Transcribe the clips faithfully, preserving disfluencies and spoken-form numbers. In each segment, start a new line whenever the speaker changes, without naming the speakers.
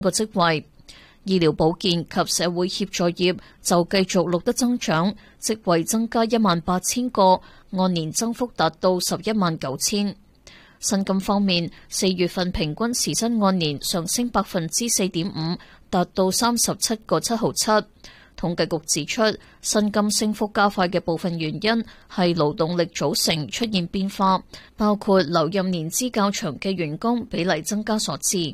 個職位。醫療保健及社會協助業就繼續錄得增長，職位增加一萬八千個，按年增幅達到十一萬九千。薪金方面，四月份平均時薪按年上升百分之四點五，達到三十七個七毫七。統計局指出，薪金升幅加快嘅部分原因係勞動力組成出現變化，包括留任年資較長嘅員工比例增加所致。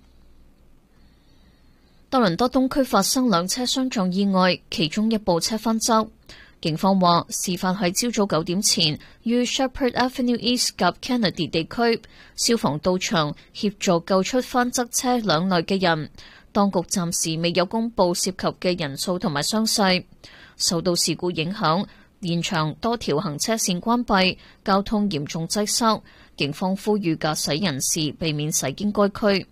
多倫多東區發生兩車相撞意外，其中一部車翻側。警方話，事發喺朝早九點前，於 Shepherd Avenue East 及 Kennedy 地區，消防到場協助救出翻側車輛內嘅人。當局暫時未有公布涉及嘅人數同埋傷勢。受到事故影響，現場多條行車線關閉，交通嚴重擠塞。警方呼籲駕駛人士避免駛經該區。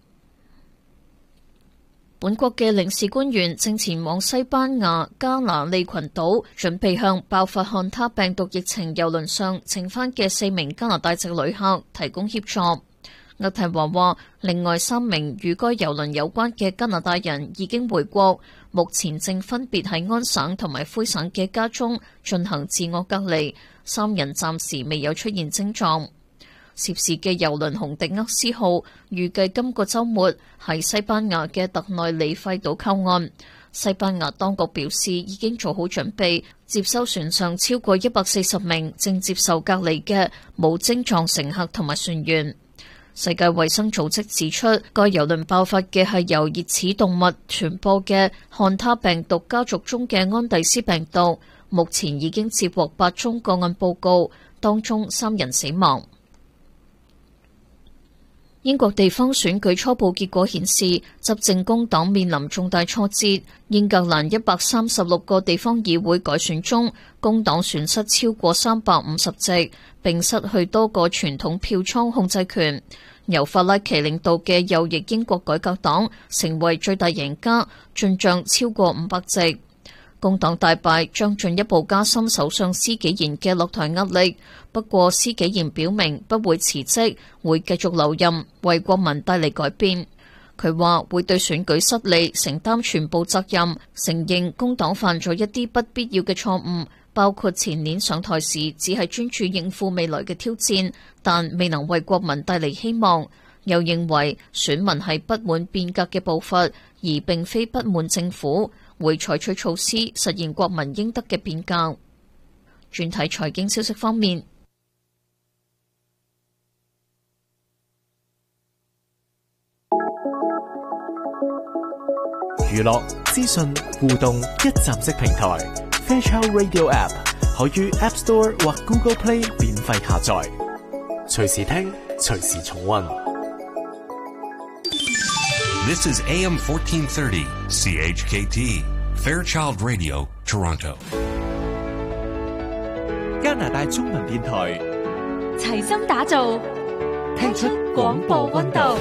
本國嘅領事官員正前往西班牙加那利群島，準備向爆發漢他病毒疫情郵輪上剩返嘅四名加拿大籍旅客提供協助。渥提華話，另外三名與該郵輪有關嘅加拿大人已經回國，目前正分別喺安省同埋魁省嘅家中進行自我隔離，三人暫時未有出現症狀。涉事嘅郵輪紅迪厄斯號預計今個週末喺西班牙嘅特內里費島靠岸。西班牙當局表示已經做好準備，接收船上超過一百四十名正接受隔離嘅冇症狀乘客同埋船員。世界衛生組織指出，該郵輪爆發嘅係由熱齒動物傳播嘅漢他病毒家族中嘅安第斯病毒，目前已經接獲八宗個案報告，當中三人死亡。英國地方選舉初步結果顯示，執政工黨面臨重大挫折。英格蘭一百三十六個地方議會改選中，工黨損失超過三百五十席，並失去多個傳統票倉控制權。由法拉奇領導嘅右翼英國改革黨成為最大贏家，進帳超過五百席。工黨大敗將進一步加深首相施紀賢嘅落台壓力。不過施紀賢表明不會辭職，會繼續留任，為國民帶嚟改變。佢話會對選舉失利承擔全部責任，承認工黨犯咗一啲不必要嘅錯誤，包括前年上台時只係專注應付未來嘅挑戰，但未能為國民帶嚟希望。又認為選民係不滿變革嘅步伐，而並非不滿政府，會採取措施實現國民應得嘅變革。轉睇財經消息方面，
娛樂、資訊、互動一站式平台 Fairchild Radio App 可於 App Store 或 Google Play 免費下載，隨時聽，隨時重溫。
This is A M fourteen thirty C H K T Fairchild Radio Toronto。
加拿大中文電台
齊心打造，聽出廣播溫度。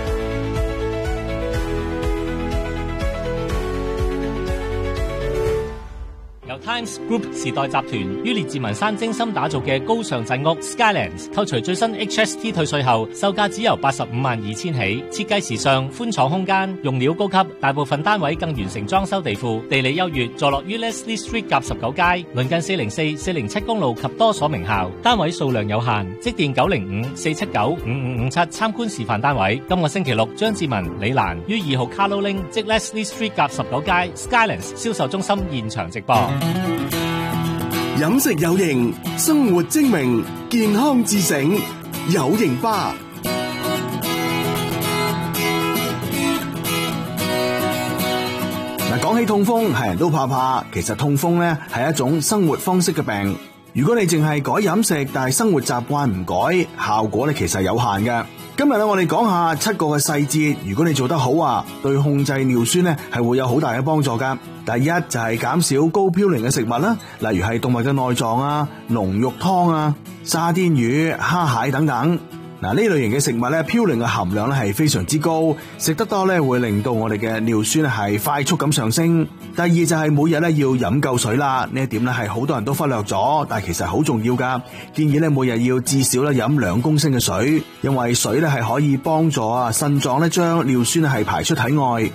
由 Times Group 時代集團於列治文山精心打造嘅高尚鎮屋 Skylands， 扣除最新 H S T 退稅後，售價只由八十五萬二千起。設計時尚，寬敞空間，用料高級，大部分單位更完成裝修地庫。地理優越，坐落於 Leslie Street 甲十九街，鄰近四零四、四零七公路及多所名校。單位數量有限，即電九零五四七九五五五七參觀示範單位。今個星期六，張志文、李蘭於二號 Carlo Ling 即 Leslie Street 甲十九街 Skylands 銷售中心現場直播。
飲食有型，生活精明，健康自省，有型吧。嗱，講起痛風，係人都怕怕，其實痛風咧係一種生活方式嘅病。如果你淨係改飲食，但係生活習慣唔改，效果咧其實有限嘅。今日咧，我哋講下七個嘅細節，如果你做得好啊，對控制尿酸咧係會有好大嘅幫助噶。第一就係減少高嘌呤嘅食物啦，例如係動物嘅內臟啊、濃肉湯啊、沙甸魚、蝦蟹等等。 嗱，呢類型嘅食物咧，嘌呤嘅含量咧係非常之高，食得多咧會令到我哋嘅尿酸係快速咁上升。第二就係每日咧要飲夠水啦，呢一點咧係好多人都忽略咗，但係其實好重要噶。建議咧每日要至少咧飲兩公升嘅水，因為水咧係可以幫助啊腎臟咧將尿酸係排出體外。